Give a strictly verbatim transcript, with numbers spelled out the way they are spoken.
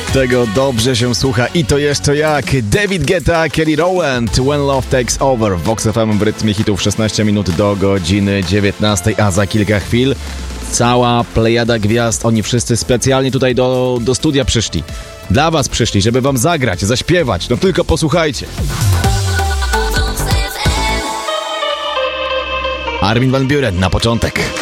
Tego dobrze się słucha i to jeszcze jak. David Guetta, Kelly Rowland, When Love Takes Over. W Vox F M w rytmie hitów szesnaście minut do godziny dziewiętnastej, a za kilka chwil cała plejada gwiazd. Oni wszyscy specjalnie tutaj do, do studia przyszli. Dla was przyszli, żeby wam zagrać, zaśpiewać. No tylko posłuchajcie. Armin van Buuren na początek.